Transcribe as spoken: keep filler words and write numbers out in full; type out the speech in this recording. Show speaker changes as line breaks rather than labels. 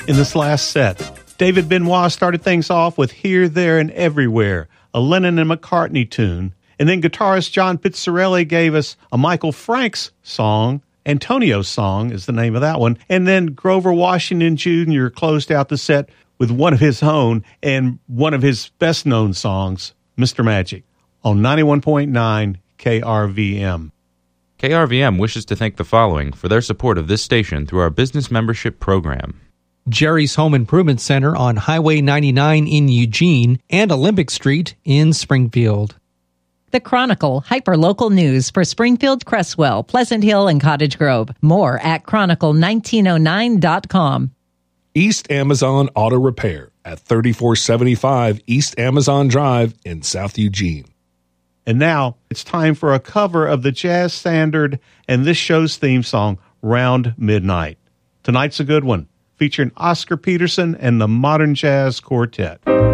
in this last set. David Benoit started things off with Here, There, and Everywhere, a Lennon and McCartney tune. And then guitarist John Pizzarelli gave us a Michael Franks song. Antonio's Song is the name of that one. And then Grover Washington Junior closed out the set with one of his own and one of his best-known songs, Mister Magic, on ninety-one point nine K R V M.
K R V M wishes to thank the following for their support of this station through our business membership program.
Jerry's Home Improvement Center on Highway ninety-nine in Eugene and Olympic Street in Springfield.
The Chronicle, hyper-local news for Springfield, Cresswell, Pleasant Hill, and Cottage Grove. More at chronicle nineteen oh nine dot com.
East Amazon Auto Repair at thirty-four seventy-five East Amazon Drive in South Eugene.
And now it's time for a cover of the jazz standard and this show's theme song, Round Midnight. Tonight's a good one, featuring Oscar Peterson and the Modern Jazz Quartet.